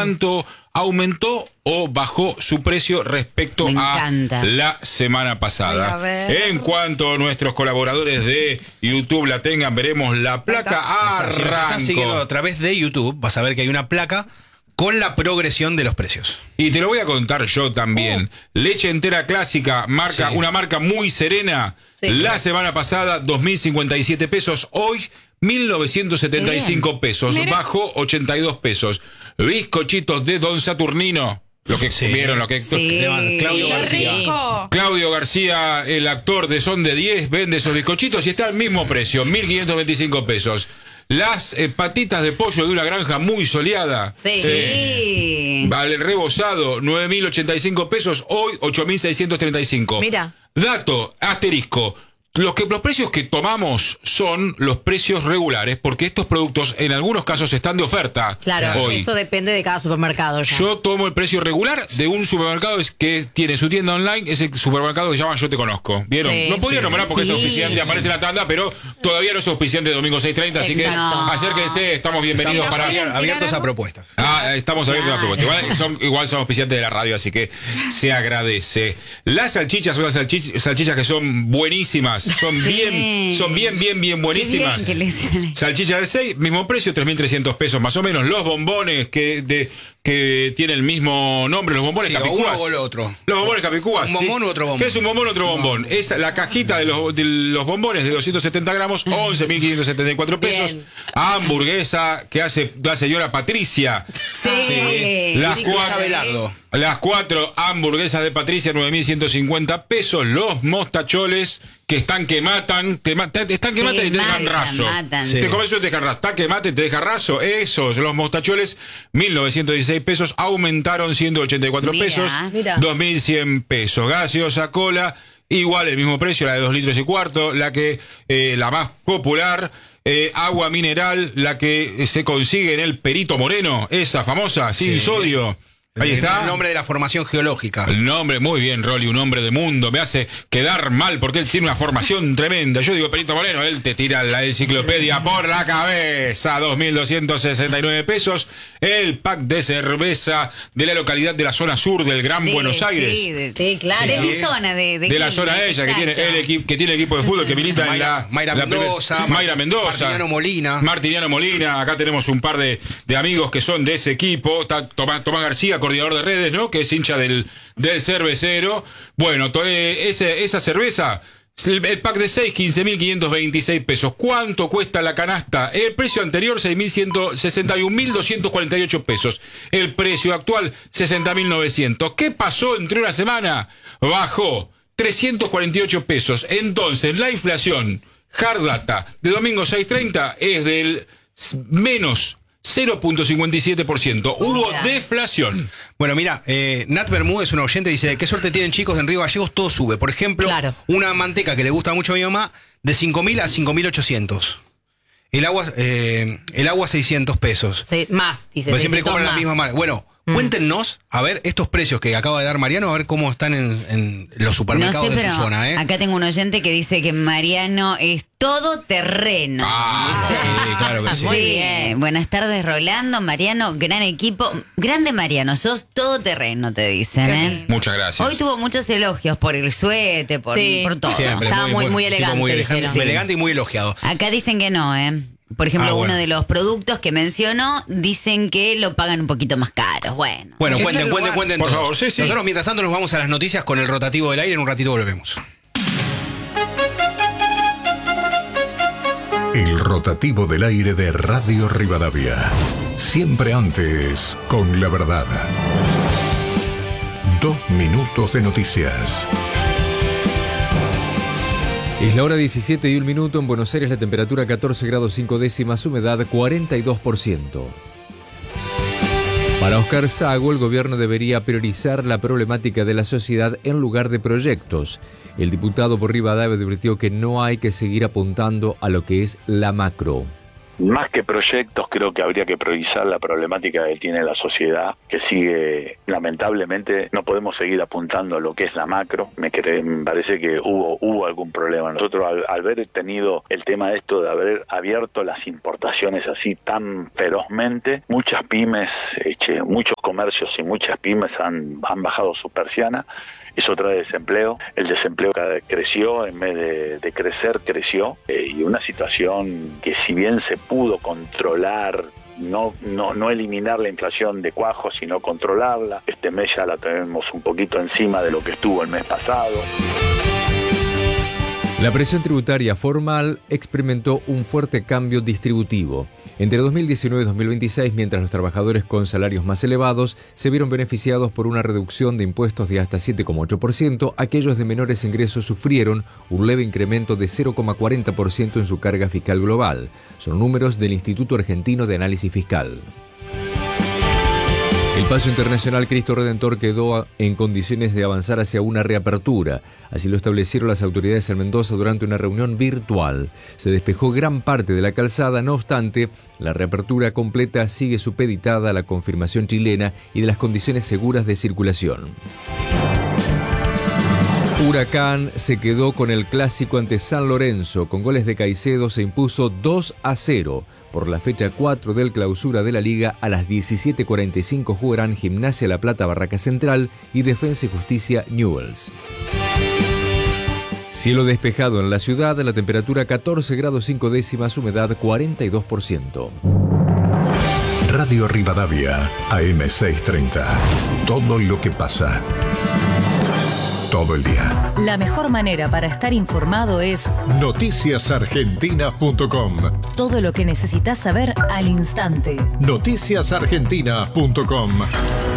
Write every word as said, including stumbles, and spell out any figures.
cuánto aumentó o bajó su precio respecto a la semana pasada. En cuanto nuestros colaboradores de YouTube la tengan, veremos la placa. Arranco. Si nos estás siguiendo a través de YouTube, vas a ver que hay una placa con la progresión de los precios. Y te lo voy a contar yo también. Oh. Leche entera clásica, marca, sí. una marca muy serena. Sí, la claro. semana pasada, dos mil cincuenta y siete pesos. Hoy, mil novecientos setenta y cinco Bien. pesos. Mira. Bajó ochenta y dos pesos. Bizcochitos de Don Saturnino. Lo que sí. vieron, lo que sí. Claudio García. Rico. Claudio García, el actor de Son de diez, vende esos bizcochitos y está al mismo precio, mil quinientos veinticinco pesos. Las eh, patitas de pollo de una granja muy soleada. Sí. Eh, al rebozado, nueve mil ochenta y cinco pesos. Hoy, ocho mil seiscientos treinta y cinco. Mira. Dato, asterisco. Los, que, los precios que tomamos son los precios regulares, porque estos productos en algunos casos están de oferta. Claro, hoy. Eso depende de cada supermercado. Ya. Yo tomo el precio regular de un supermercado que tiene su tienda online, ese supermercado que se llama Yo Te Conozco. ¿Vieron? Sí, no podía sí, nombrar porque sí, es auspiciante, sí. aparece en la tanda, pero todavía no es auspiciante de domingo seis treinta, así que no. acérquense, estamos bienvenidos estamos para... abiertos a propuestas. Ah, estamos abiertos claro. a propuestas. Igual son, igual son auspiciantes de la radio, así que se agradece. Las salchichas son las salchichas, salchichas que son buenísimas, son sí. bien... Son bien, bien, bien buenísimas. Bien Salchicha de seis, mismo precio, tres mil trescientos pesos más o menos. Los bombones que de que tienen el mismo nombre, los bombones sí, capicúas. Uno o el otro. Los bombones capicúas. Un bombón ¿sí? u otro bombón. ¿Qué es un bombón u otro bombón? No. Es la cajita de los, de los bombones de doscientos setenta gramos, once mil quinientos setenta y cuatro pesos. Bien. Hamburguesa que hace la señora Patricia. Sí. sí. Las, sí, cuatro, las cuatro hamburguesas de Patricia, nueve mil ciento cincuenta pesos. Los mostacholes que están que matan, te, te están que sí, matan y te matan, dejan raso. Matan. Sí. Te comes y te dejan raso. Está que mate y te deja raso. Esos, los mostacholes, mil novecientos dieciséis pesos, aumentaron ciento ochenta y cuatro mira, pesos, mira. dos mil cien pesos. Gaseosa cola, igual el mismo precio, la de dos litros y cuarto, la que, eh, la más popular. Eh, agua mineral, la que se consigue en el Perito Moreno, esa famosa, sin sí. sodio. Ahí está. El nombre de la formación geológica. El nombre, muy bien, Rolly, un hombre de mundo. Me hace quedar mal porque él tiene una formación tremenda. Yo digo Perito Moreno, él te tira la enciclopedia por la cabeza. dos mil doscientos sesenta y nueve pesos. El pack de cerveza de la localidad de la zona sur del Gran de, Buenos Aires. Sí, de, de, claro. Sí, de mi zona. De, de, de la zona de ella, que tiene, el equi, que tiene el equipo de fútbol que milita Mayra, en la... Mayra la Mendoza. Primer, Mayra Mendoza. Martiniano Molina. Martiniano Molina. Acá tenemos un par de, de amigos que son de ese equipo. Está Tomás, Tomás García, coordinador de redes, ¿no? Que es hincha del, del cervecero. Bueno, to, eh, ese, esa cerveza, el, el pack de seis, quince mil quinientos veintiséis pesos. ¿Cuánto cuesta la canasta? El precio anterior, seis mil sesenta y un mil doscientos cuarenta y ocho pesos. El precio actual, sesenta mil novecientos. ¿Qué pasó entre una semana? Bajó trescientos cuarenta y ocho pesos. Entonces, la inflación hard data de domingo seis treinta es del menos cero punto cincuenta y siete por ciento. Hubo mira. deflación. Bueno, mira, eh, Nat Bermúdez, un oyente, dice: qué suerte tienen chicos en Río Gallegos, todo sube. Por ejemplo, claro. una manteca que le gusta mucho a mi mamá, de cinco mil a cinco mil ochocientos. El agua, eh, el agua seiscientos pesos. Sí, más, dice. Pues siempre comen la misma marca. Bueno, mm. cuéntenos, a ver, estos precios que acaba de dar Mariano, a ver cómo están en, en los supermercados no sé, de su zona, ¿eh? Acá tengo un oyente que dice que Mariano es todo terreno. Ah, sí, claro que sí. Muy bien. Buenas tardes, Rolando, Mariano, gran equipo. Grande Mariano, sos todo terreno, te dicen, ¿eh? Muchas gracias. Hoy tuvo muchos elogios por el suete, por, sí. por todo. Siempre, Estaba muy, muy, muy elegante. Muy elegante, sí. elegante y muy elogiado. Acá dicen que no, ¿eh? Por ejemplo, ah, bueno. uno de los productos que mencionó, dicen que lo pagan un poquito más caro. Bueno, bueno cuenten, cuenten, cuenten. Por favor, sí, sí. Nosotros, mientras tanto, nos vamos a las noticias con el rotativo del aire. En un ratito volvemos. El rotativo del aire de Radio Rivadavia. Siempre antes, con la verdad. Dos minutos de noticias. Es la hora diecisiete y un minuto. En Buenos Aires la temperatura catorce grados cinco décimas, humedad cuarenta y dos por ciento. Para Oscar Sago, el gobierno debería priorizar la problemática de la sociedad en lugar de proyectos. El diputado por Rivadavia advirtió que no hay que seguir apuntando a lo que es la macro. Más que proyectos, creo que habría que priorizar la problemática que tiene la sociedad, que sigue, lamentablemente, no podemos seguir apuntando a lo que es la macro. Me, cree, me parece que hubo hubo algún problema. Nosotros, al, al haber tenido el tema de esto de haber abierto las importaciones así tan ferozmente, muchas pymes, eche, muchos comercios y muchas pymes han, han bajado su persiana. Eso trae desempleo, el desempleo creció, en vez de, de crecer, creció, eh, y una situación que si bien se pudo controlar, no, no, no eliminar la inflación de cuajo, sino controlarla, este mes ya la tenemos un poquito encima de lo que estuvo el mes pasado. La presión tributaria formal experimentó un fuerte cambio distributivo. Entre dos mil diecinueve y dos mil veintiséis, mientras los trabajadores con salarios más elevados se vieron beneficiados por una reducción de impuestos de hasta siete coma ocho por ciento, aquellos de menores ingresos sufrieron un leve incremento de cero coma cuarenta por ciento en su carga fiscal global. Son números del Instituto Argentino de Análisis Fiscal. El paso internacional Cristo Redentor quedó en condiciones de avanzar hacia una reapertura. Así lo establecieron las autoridades en Mendoza durante una reunión virtual. Se despejó gran parte de la calzada, no obstante, la reapertura completa sigue supeditada a la confirmación chilena y de las condiciones seguras de circulación. Huracán se quedó con el clásico ante San Lorenzo. Con goles de Caicedo se impuso dos a cero. Por la fecha cuatro del clausura de la Liga, a las diecisiete cuarenta y cinco jugarán Gimnasia La Plata Barraca Central y Defensa y Justicia Newell's. Cielo despejado en la ciudad, la temperatura catorce grados cinco décimas, humedad cuarenta y dos por ciento. Radio Rivadavia, A M seiscientos treinta. Todo lo que pasa. Todo el día. La mejor manera para estar informado es noticias argentinas punto com. Todo lo que necesitas saber al instante. noticias argentinas punto com.